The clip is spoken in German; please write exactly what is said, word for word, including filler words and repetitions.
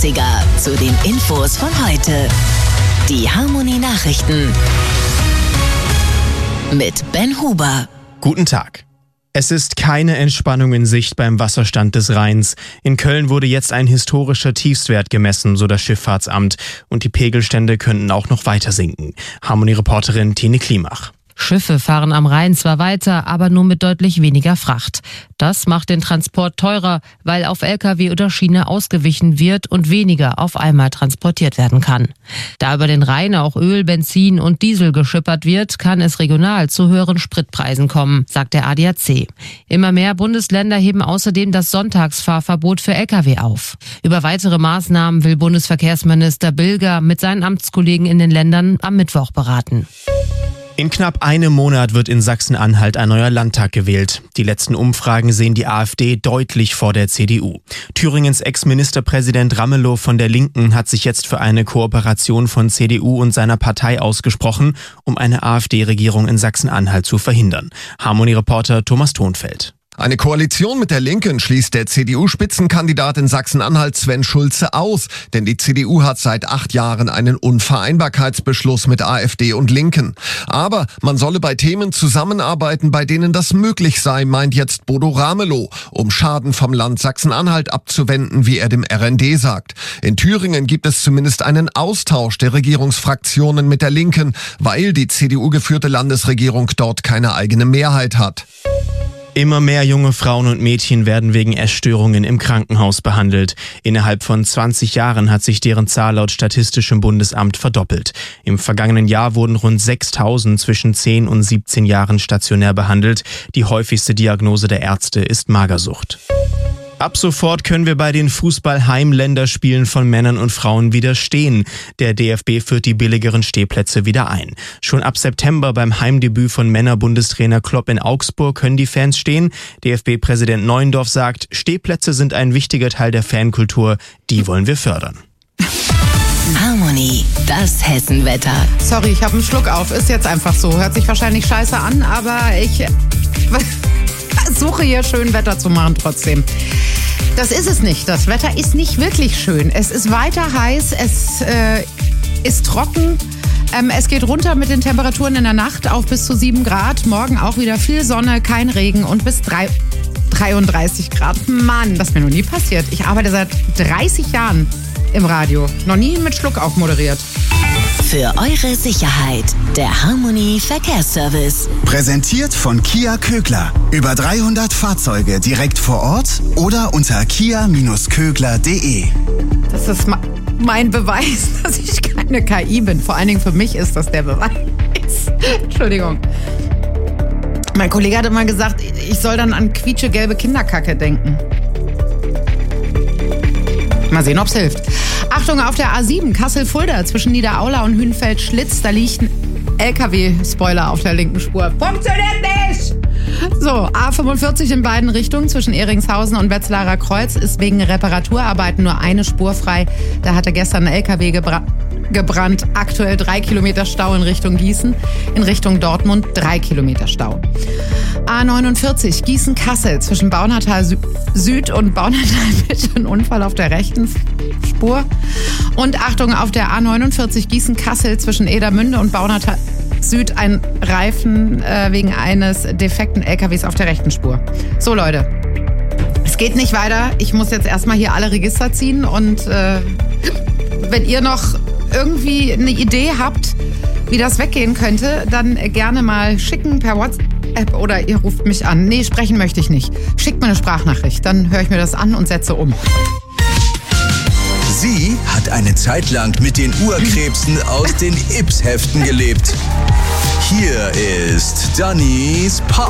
dreißiger zu den Infos von heute. Die Harmony Nachrichten mit Ben Huber. Guten Tag. Es ist keine Entspannung in Sicht beim Wasserstand des Rheins. In Köln wurde jetzt ein historischer Tiefstwert gemessen, so das Schifffahrtsamt. Und die Pegelstände könnten auch noch weiter sinken. Harmony-Reporterin Tine Klimach. Schiffe fahren am Rhein zwar weiter, aber nur mit deutlich weniger Fracht. Das macht den Transport teurer, weil auf L K W oder Schiene ausgewichen wird und weniger auf einmal transportiert werden kann. Da über den Rhein auch Öl, Benzin und Diesel geschippert wird, kann es regional zu höheren Spritpreisen kommen, sagt der A D A C. Immer mehr Bundesländer heben außerdem das Sonntagsfahrverbot für L K W auf. Über weitere Maßnahmen will Bundesverkehrsminister Bilger mit seinen Amtskollegen in den Ländern am Mittwoch beraten. In knapp einem Monat wird in Sachsen-Anhalt ein neuer Landtag gewählt. Die letzten Umfragen sehen die AfD deutlich vor der C D U. Thüringens Ex-Ministerpräsident Ramelow von der Linken hat sich jetzt für eine Kooperation von C D U und seiner Partei ausgesprochen, um eine AfD-Regierung in Sachsen-Anhalt zu verhindern. Harmony-Reporter Thomas Thonfeld. Eine Koalition mit der Linken schließt der C D U-Spitzenkandidat in Sachsen-Anhalt Sven Schulze aus, denn die C D U hat seit acht Jahren einen Unvereinbarkeitsbeschluss mit AfD und Linken. Aber man solle bei Themen zusammenarbeiten, bei denen das möglich sei, meint jetzt Bodo Ramelow, um Schaden vom Land Sachsen-Anhalt abzuwenden, wie er dem R N D sagt. In Thüringen gibt es zumindest einen Austausch der Regierungsfraktionen mit der Linken, weil die C D U-geführte Landesregierung dort keine eigene Mehrheit hat. Immer mehr junge Frauen und Mädchen werden wegen Essstörungen im Krankenhaus behandelt. Innerhalb von zwanzig Jahren hat sich deren Zahl laut Statistischem Bundesamt verdoppelt. Im vergangenen Jahr wurden rund sechstausend zwischen zehn und siebzehn Jahren stationär behandelt. Die häufigste Diagnose der Ärzte ist Magersucht. Ab sofort können wir bei den Fußball-Heim-Länderspielen von Männern und Frauen wieder stehen. Der D F B führt die billigeren Stehplätze wieder ein. Schon ab September beim Heimdebüt von Männer-Bundestrainer Klopp in Augsburg können die Fans stehen. D F B-Präsident Neuendorf sagt, Stehplätze sind ein wichtiger Teil der Fankultur. Die wollen wir fördern. Harmony, das Hessenwetter. Sorry, ich habe einen Schluck auf. Ist jetzt einfach so. Hört sich wahrscheinlich scheiße an, aber ich versuche hier schön Wetter zu machen trotzdem. Das ist es nicht. Das Wetter ist nicht wirklich schön. Es ist weiter heiß, es äh, ist trocken. Ähm, es geht runter mit den Temperaturen in der Nacht auf bis zu sieben Grad. Morgen auch wieder viel Sonne, kein Regen und bis drei, dreiunddreißig Grad. Mann, das ist mir noch nie passiert. Ich arbeite seit dreißig Jahren im Radio. Noch nie mit Schluck auf moderiert. Für eure Sicherheit, der Harmony Verkehrsservice. Präsentiert von Kia Kögler. Über dreihundert Fahrzeuge direkt vor Ort oder unter kia Kögler punkt de. Das ist mein Beweis, dass ich keine K I bin. Vor allen Dingen für mich ist das der Beweis. Entschuldigung. Mein Kollege hat immer gesagt, ich soll dann an quietschegelbe Kinderkacke denken. Mal sehen, ob's hilft. Achtung auf der A sieben, Kassel-Fulda, zwischen Niederaula und Hünfeld-Schlitz. Da liegt ein L K W-Spoiler auf der linken Spur. Funktioniert nicht! So, A fünfundvierzig in beiden Richtungen zwischen Ehringshausen und Wetzlarer Kreuz ist wegen Reparaturarbeiten nur eine Spur frei. Da hatte gestern ein L K W gebra- gebrannt. Aktuell drei Kilometer Stau in Richtung Gießen. In Richtung Dortmund drei Kilometer Stau. A neunundvierzig, Gießen-Kassel, zwischen Baunatal Sü- Süd und Baunatal Mitte ein Unfall auf der rechten Spur. Und Achtung, auf der A neunundvierzig Gießen-Kassel zwischen Edermünde und Baunatal Süd ein Reifen äh, wegen eines defekten L K Ws auf der rechten Spur. So Leute, es geht nicht weiter. Ich muss jetzt erstmal hier alle Register ziehen und äh, wenn ihr noch irgendwie eine Idee habt, wie das weggehen könnte, dann gerne mal schicken per WhatsApp oder ihr ruft mich an. Nee, sprechen möchte ich nicht. Schickt mir eine Sprachnachricht, dann höre ich mir das an und setze um. Sie hat eine Zeit lang mit den Urkrebsen aus den Ips-Heften gelebt. Hier ist Dannys Pop